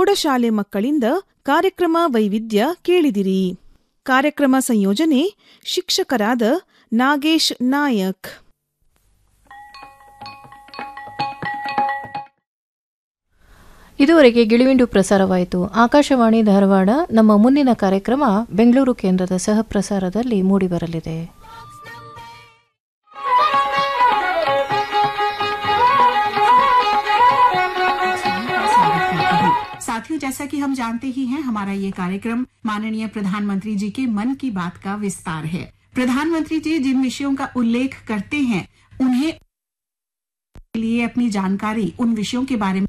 ಪ್ರೌಢಶಾಲೆ ಮಕ್ಕಳಿಂದ ಕಾರ್ಯಕ್ರಮ ವೈವಿಧ್ಯ ಕೇಳಿದಿರಿ. ಕಾರ್ಯಕ್ರಮ ಸಂಯೋಜನೆ ಶಿಕ್ಷಕರಾದ ನಾಗೇಶ್ ನಾಯಕ್. ಇದುವರೆಗೆ ಗಿಳಿವಿಂಡು ಪ್ರಸಾರವಾಯಿತು. ಆಕಾಶವಾಣಿ ಧಾರವಾಡ. ನಮ್ಮ ಮುಂದಿನ ಕಾರ್ಯಕ್ರಮ ಬೆಂಗಳೂರು ಕೇಂದ್ರದ ಸಹ ಪ್ರಸಾರದಲ್ಲಿ ಮೂಡಿಬರಲಿದೆ. साथियों, जैसा कि हम जानते ही हैं, हमारा ये कार्यक्रम माननीय प्रधानमंत्री जी के मन की बात का विस्तार है. प्रधानमंत्री जी जिन विषयों का उल्लेख करते हैं उन्हें लिए अपनी जानकारी उन विषयों के बारे में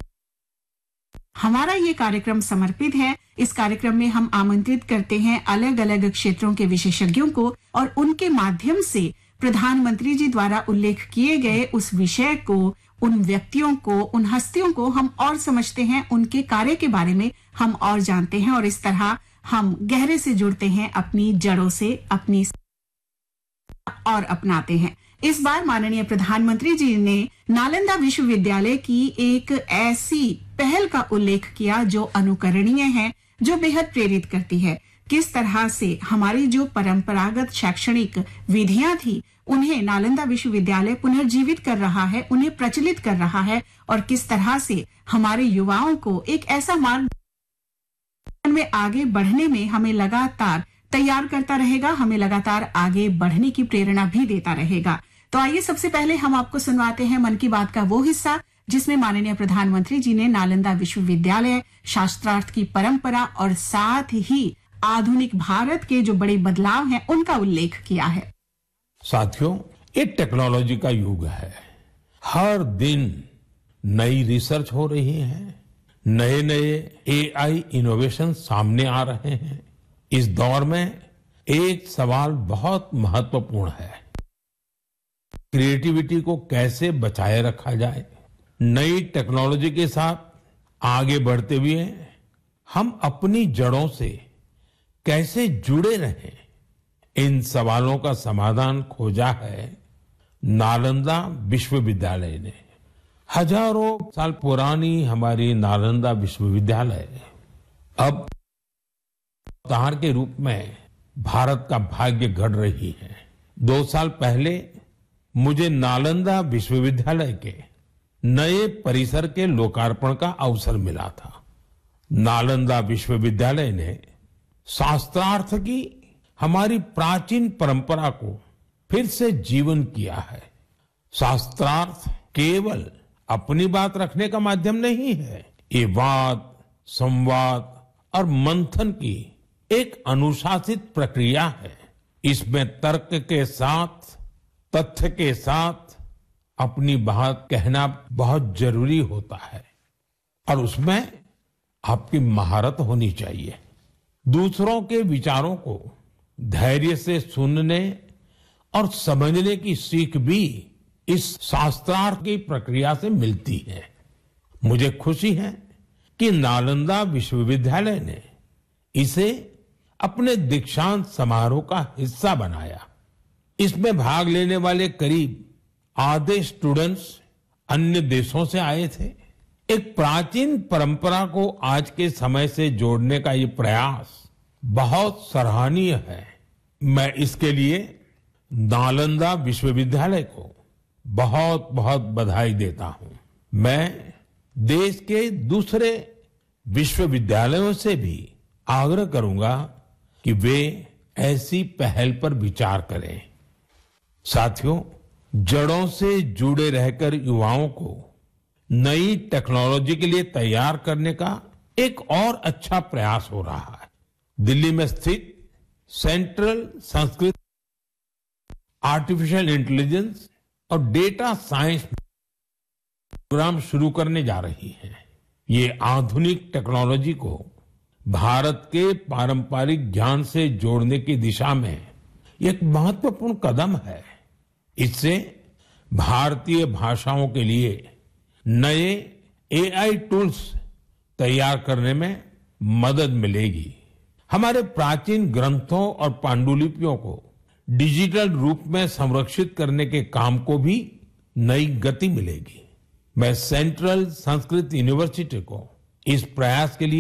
हमारा ये कार्यक्रम समर्पित है. इस कार्यक्रम में हम आमंत्रित करते हैं अलग अलग क्षेत्रों के विशेषज्ञों को और उनके माध्यम से प्रधानमंत्री जी द्वारा उल्लेख किए गए उस विषय को, उन व्यक्तियों को, उन हस्तियों को हम और समझते हैं, उनके कार्य के बारे में हम और जानते हैं और इस तरह हम गहरे से जुड़ते हैं अपनी जड़ों से, अपनी और अपनाते हैं. इस बार माननीय प्रधानमंत्री जी ने नालंदा विश्वविद्यालय की एक ऐसी पहल का उल्लेख किया जो अनुकरणीय है, जो बेहद प्रेरित करती है. किस तरह से हमारी जो परंपरागत शैक्षणिक विधियां थी उन्हें नालंदा विश्वविद्यालय पुनर्जीवित कर रहा है, उन्हें प्रचलित कर रहा है और किस तरह से हमारे युवाओं को एक ऐसा मार्ग में आगे बढ़ने में हमें लगातार तैयार करता रहेगा, हमें लगातार आगे बढ़ने की प्रेरणा भी देता रहेगा. तो आइए सबसे पहले हम आपको सुनवाते हैं मन की बात का वो हिस्सा जिसमें माननीय प्रधानमंत्री जी ने नालंदा विश्वविद्यालय, शास्त्रार्थ की परंपरा और साथ ही आधुनिक भारत के जो बड़े बदलाव हैं उनका उल्लेख किया है. साथियों, ये टेक्नोलॉजी का युग है. हर दिन नई रिसर्च हो रही है, नए नए AI इनोवेशन सामने आ रहे हैं. इस दौर में एक सवाल बहुत महत्वपूर्ण है. क्रिएटिविटी को कैसे बचाए रखा जाए. नई टेक्नोलॉजी के साथ आगे बढ़ते हुए हम अपनी जड़ों से कैसे जुड़े रहें, इन सवालों का समाधान खोजा है नालंदा विश्वविद्यालय ने. हजारों साल पुरानी हमारी नालंदा विश्वविद्यालय अब अवतार के रूप में भारत का भाग्य गढ़ रही है. 2 साल पहले मुझे नालंदा विश्वविद्यालय के नए परिसर के लोकार्पण का अवसर मिला था. नालंदा विश्वविद्यालय ने शास्त्रार्थ की हमारी प्राचीन परंपरा को फिर से जीवन किया है. शास्त्रार्थ केवल अपनी बात रखने का माध्यम नहीं है, ये वाद, संवाद और मंथन की एक अनुशासित प्रक्रिया है. इसमें तर्क के साथ, तथ्य के साथ अपनी बात कहना बहुत जरूरी होता है और उसमें आपकी महारत होनी चाहिए. दूसरों के विचारों को धैर्य से सुनने और समझने की सीख भी इस शास्त्रार्थ की प्रक्रिया से मिलती है. मुझे खुशी है कि नालंदा विश्वविद्यालय ने इसे अपने दीक्षांत समारोह का हिस्सा बनाया. इसमें भाग लेने वाले करीब आधे स्टूडेंट्स अन्य देशों से आए थे. एक प्राचीन परंपरा को आज के समय से जोड़ने का ये प्रयास बहुत सराहनीय है. मैं इसके लिए नालंदा विश्वविद्यालय को बहुत बहुत बधाई देता हूं. मैं देश के दूसरे विश्वविद्यालयों से भी आग्रह करूंगा कि वे ऐसी पहल पर विचार करें. साथियों, जड़ों से जुड़े रहकर युवाओं को नई टेक्नोलॉजी के लिए तैयार करने का एक और अच्छा प्रयास हो रहा है. दिल्ली में स्थित सेंट्रल संस्कृत आर्टिफिशियल इंटेलिजेंस और डेटा साइंस प्रोग्राम शुरू करने जा रही है. ये आधुनिक टेक्नोलॉजी को भारत के पारंपरिक ज्ञान से जोड़ने की दिशा में एक महत्वपूर्ण कदम है. इससे भारतीय भाषाओं के लिए नए AI टूल्स तैयार करने में मदद मिलेगी. हमारे प्राचीन ग्रंथों और पांडुलिपियों को डिजिटल रूप में संरक्षित करने के काम को भी नई गति मिलेगी. मैं सेंट्रल संस्कृत यूनिवर्सिटी को इस प्रयास के लिए